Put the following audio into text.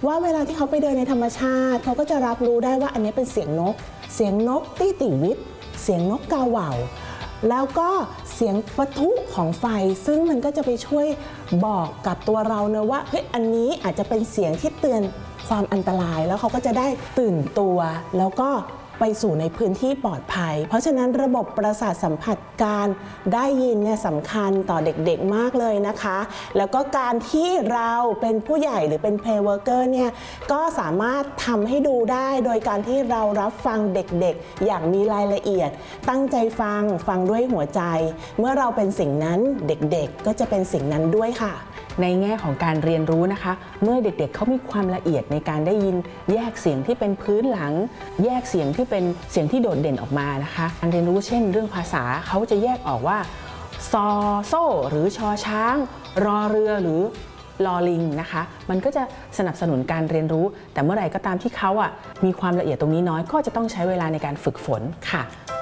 ว่าเวลาที่เขาไปเดินในธรรมชาติเขาก็จะรับรู้ได้ว่าอันนี้เป็นเสียงนกตี้ติวิตเสียงนกกาเหว่าแล้วก็เสียงปะทุของไฟซึ่งมันก็จะไปช่วยบอกกับตัวเราเนะว่าเฮ้ยอันนี้อาจจะเป็นเสียงที่เตือนความอันตรายแล้วเขาก็จะได้ตื่นตัวแล้วก็ไปสู่ในพื้นที่ปลอดภัยเพราะฉะนั้นระบบประสาทสัมผัสการได้ยินเนี่ยสำคัญต่อเด็กๆมากเลยนะคะแล้วก็การที่เราเป็นผู้ใหญ่หรือเป็น play worker เนี่ยก็สามารถทำให้ดูได้โดยการที่เรารับฟังเด็กๆอย่างมีรายละเอียดตั้งใจฟังด้วยหัวใจเมื่อเราเป็นสิ่งนั้นเด็กๆก็จะเป็นสิ่งนั้นด้วยค่ะในแง่ของการเรียนรู้นะคะเมื่อเด็กๆเขามีความละเอียดในการได้ยินแยกเสียงที่เป็นพื้นหลังแยกเสียงที่เป็นเสียงที่โดดเด่นออกมานะคะการเรียนรู้เช่นเรื่องภาษาเขาจะแยกออกว่าซอโซ่หรือชอช้างรอเรือหรือลอลิงนะคะมันก็จะสนับสนุนการเรียนรู้แต่เมื่อไหร่ก็ตามที่เขามีความละเอียดตรงนี้น้อยก็จะต้องใช้เวลาในการฝึกฝนค่ะ